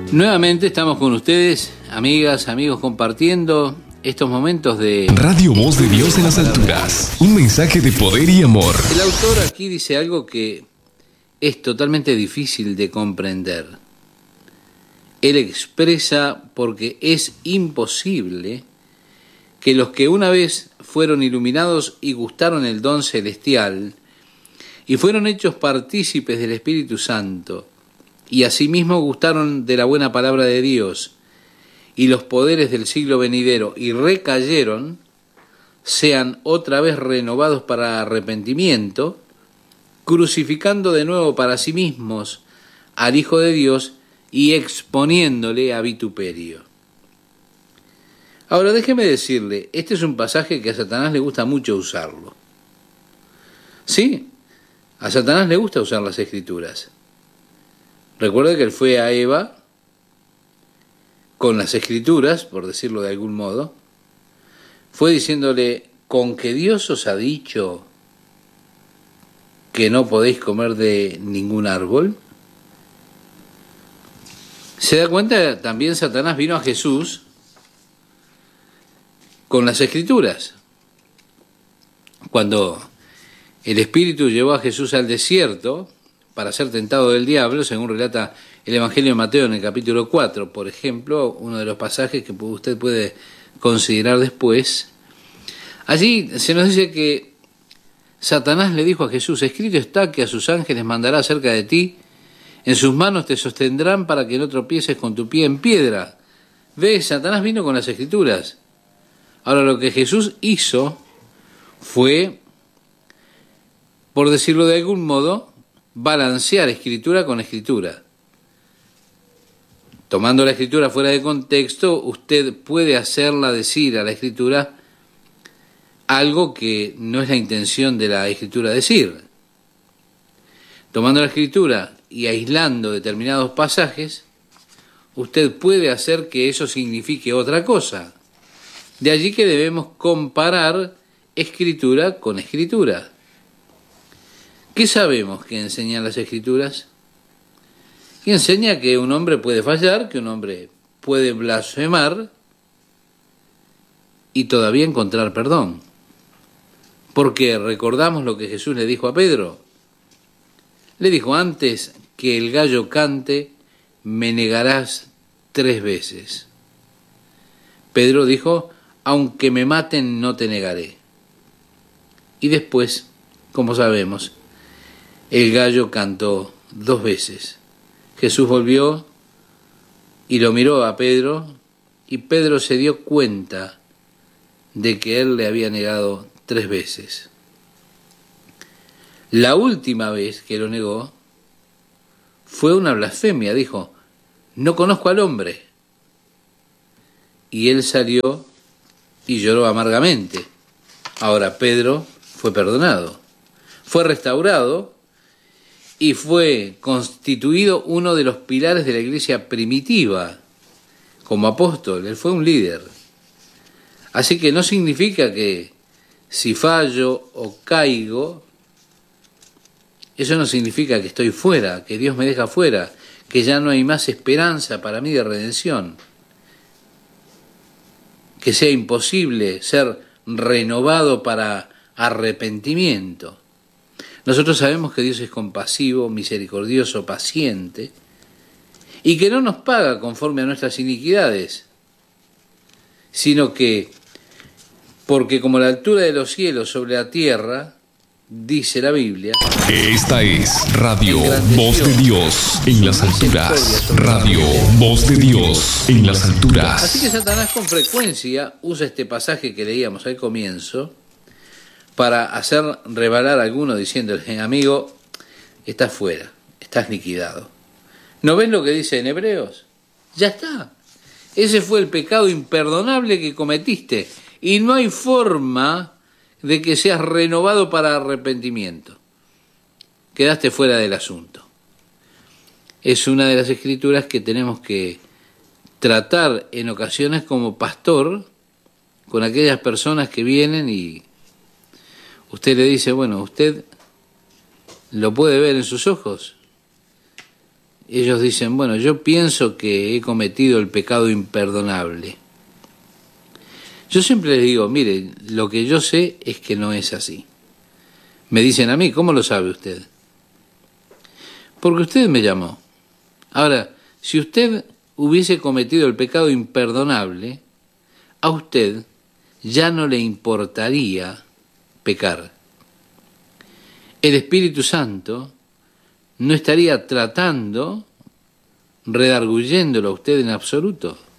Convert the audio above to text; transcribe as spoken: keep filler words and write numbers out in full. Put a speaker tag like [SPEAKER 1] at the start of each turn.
[SPEAKER 1] Nuevamente estamos con ustedes, amigas, amigos, compartiendo estos momentos de
[SPEAKER 2] Radio Voz de Dios en las alturas. Un mensaje de poder y amor.
[SPEAKER 1] El autor aquí dice algo que es totalmente difícil de comprender. Él expresa porque es imposible que los que una vez fueron iluminados y gustaron el don celestial y fueron hechos partícipes del Espíritu Santo y asimismo gustaron de la buena palabra de Dios y los poderes del siglo venidero y recayeron, sean otra vez renovados para arrepentimiento, crucificando de nuevo para sí mismos al Hijo de Dios y exponiéndole a vituperio. Ahora déjeme decirle, este es un pasaje que a Satanás le gusta mucho usarlo. Sí, a Satanás le gusta usar las Escrituras. Recuerde que él fue a Eva con las Escrituras, por decirlo de algún modo, fue diciéndole, con que Dios os ha dicho que no podéis comer de ningún árbol. ¿Se da cuenta? También Satanás vino a Jesús con las Escrituras. Cuando el Espíritu llevó a Jesús al desierto para ser tentado del diablo, según relata el Evangelio de Mateo en el capítulo cuatro, por ejemplo, uno de los pasajes que usted puede considerar después. Allí se nos dice que Satanás le dijo a Jesús, escrito está que a sus ángeles mandará acerca de ti, en sus manos te sostendrán para que no tropieces con tu pie en piedra. ¿Ves? Satanás vino con las Escrituras. Ahora, lo que Jesús hizo fue, por decirlo de algún modo, balancear Escritura con Escritura. Tomando la Escritura fuera de contexto, usted puede hacerla decir a la Escritura algo que no es la intención de la Escritura decir. Tomando la Escritura y aislando determinados pasajes, usted puede hacer que eso signifique otra cosa. De allí que debemos comparar Escritura con Escritura. ¿Qué sabemos que enseñan las Escrituras? Que enseña que un hombre puede fallar, que un hombre puede blasfemar y todavía encontrar perdón. Porque recordamos lo que Jesús le dijo a Pedro. Le dijo, antes que el gallo cante, me negarás tres veces. Pedro dijo, aunque me maten, no te negaré. Y después, como sabemos, el gallo cantó dos veces. Jesús volvió y lo miró a Pedro, y Pedro se dio cuenta de que él le había negado tres veces. La última vez que lo negó fue una blasfemia. Dijo, no conozco al hombre. Y él salió y lloró amargamente. Ahora Pedro fue perdonado, fue restaurado y fue constituido uno de los pilares de la iglesia primitiva como apóstol. Él fue un líder. Así que no significa que si fallo o caigo, eso no significa que estoy fuera, que Dios me deja fuera, que ya no hay más esperanza para mí de redención, que sea imposible ser renovado para arrepentimiento. Nosotros sabemos que Dios es compasivo, misericordioso, paciente, y que no nos paga conforme a nuestras iniquidades, sino que, porque como la altura de los cielos sobre la tierra, dice la Biblia,
[SPEAKER 2] esta es Radio Voz de Dios en las alturas. Radio Voz de Dios en las alturas.
[SPEAKER 1] Así que Satanás con frecuencia usa este pasaje que leíamos al comienzo para hacer rebalar a alguno diciéndole, amigo, estás fuera, estás liquidado. ¿No ves lo que dice en Hebreos? Ya está. Ese fue el pecado imperdonable que cometiste y no hay forma de que seas renovado para arrepentimiento. Quedaste fuera del asunto. Es una de las escrituras que tenemos que tratar en ocasiones como pastor con aquellas personas que vienen y usted le dice, bueno, usted lo puede ver en sus ojos. ellos dicen, bueno, yo pienso que he cometido el pecado imperdonable. Yo siempre les digo, mire, lo que yo sé es que no es así. Me dicen a mí, ¿cómo lo sabe usted? Porque usted me llamó. Ahora, si usted hubiese cometido el pecado imperdonable, a usted ya no le importaría pecar. El Espíritu Santo no estaría tratando, redarguyéndolo a usted en absoluto.